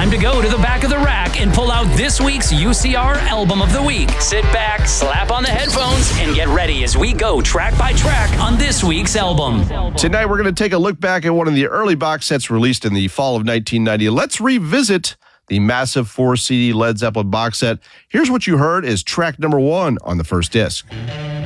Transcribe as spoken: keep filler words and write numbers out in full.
time to go to the back of the rack and pull out this week's U C R Album of the Week. Sit back, slap on the headphones, and get ready as we go track by track on this week's album. Tonight, we're going to take a look back at one of the early box sets released in the fall of nineteen ninety. Let's revisit the massive four C D Led Zeppelin box set. Here's what you heard is track number one on the first disc.